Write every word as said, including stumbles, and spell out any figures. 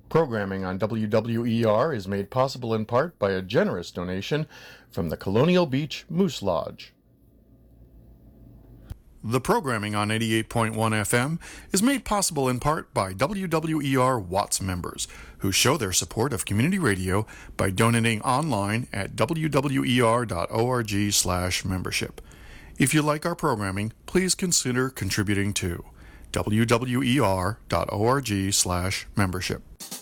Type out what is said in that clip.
Programming on W W E R is made possible in part by a generous donation from the Colonial Beach Moose Lodge. The programming on eighty-eight point one F M is made possible in part by W W E R Watts members, who show their support of community radio by donating online at w w e r dot org slash membership. If you like our programming, please consider contributing to w w e r dot org slash membership.